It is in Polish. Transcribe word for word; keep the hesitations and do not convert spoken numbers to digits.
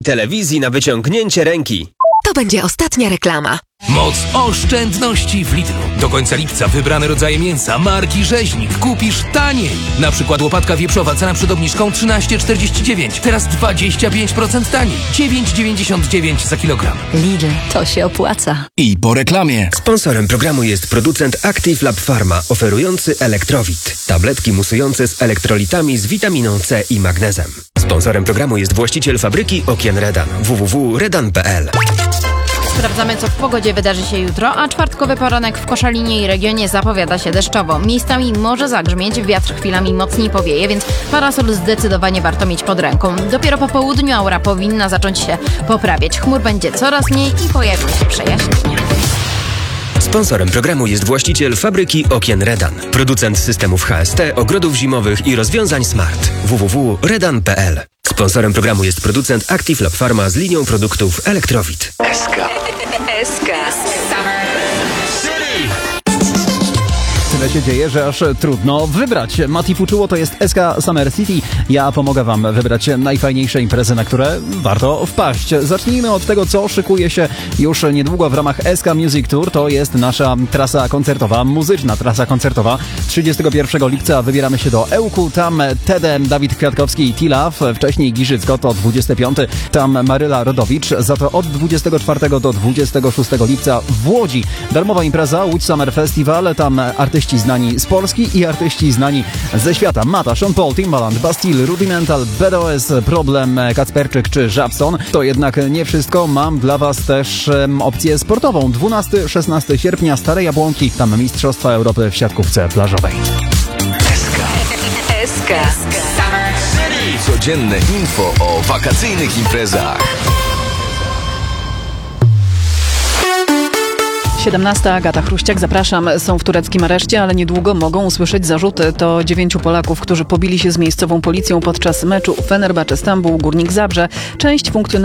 telewizji na wyciągnięcie ręki. To będzie ostatnia reklama. Moc oszczędności w Lidlu. Do końca lipca wybrane rodzaje mięsa marki Rzeźnik kupisz taniej. Na przykład łopatka wieprzowa, cena przed obniżką trzynaście czterdzieści dziewięć. Teraz dwadzieścia pięć procent taniej. dziewięć dziewięćdziesiąt dziewięć za kilogram. Lidl, to się opłaca. I po reklamie. Sponsorem programu jest producent Active Lab Pharma, oferujący Elektrowit. Tabletki musujące z elektrolitami z witaminą C i magnezem. Sponsorem programu jest właściciel fabryki okien Redan. w w w kropka redan kropka p l. Sprawdzamy, co w pogodzie wydarzy się jutro, a czwartkowy poranek w Koszalinie i regionie zapowiada się deszczowo. Miejscami może zagrzmieć, wiatr chwilami mocniej powieje, więc parasol zdecydowanie warto mieć pod ręką. Dopiero po południu aura powinna zacząć się poprawiać. Chmur będzie coraz mniej i pojawią się przejaśnienia. Sponsorem programu jest właściciel fabryki okien Redan. Producent systemów H S T, ogrodów zimowych i rozwiązań smart. w w w kropka redan kropka p l. Sponsorem programu jest producent Active Lab Pharma z linią produktów Elektrowit. S K. S K. Tyle się dzieje, że aż trudno wybrać. Mati Fuczuło to jest S K Summer City. Ja pomogę wam wybrać najfajniejsze imprezy, na które warto wpaść. Zacznijmy od tego, co szykuje się już niedługo w ramach S K Music Tour. To jest nasza trasa koncertowa, muzyczna trasa koncertowa. trzydziestego pierwszego lipca wybieramy się do Ełku. Tam Tedem, Dawid Kwiatkowski i T-Love. Wcześniej Giżycko to dwudziestego piątego. Tam Maryla Rodowicz. Za to od dwudziestego czwartego do dwudziestego szóstego lipca w Łodzi. Darmowa impreza Łódź Summer Festival. Tam artyści znani z Polski i artyści znani ze świata. Mata, Sean Paul, Timbaland, Bastille, Rudimental, B D O S, Problem, Kacperczyk czy Żabson. To jednak nie wszystko. Mam dla was też um, opcję sportową. dwunastego szesnastego sierpnia Stare Jabłonki. Tam Mistrzostwa Europy w siatkówce plażowej. S K. S K. Codzienne info o wakacyjnych imprezach. siedemnasta Agata Chruściak, zapraszam. Są w tureckim areszcie, ale niedługo mogą usłyszeć zarzuty. To dziewięciu Polaków, którzy pobili się z miejscową policją podczas meczu Fenerbahce Stambuł Górnik Zabrze. Część funkcjonariuszy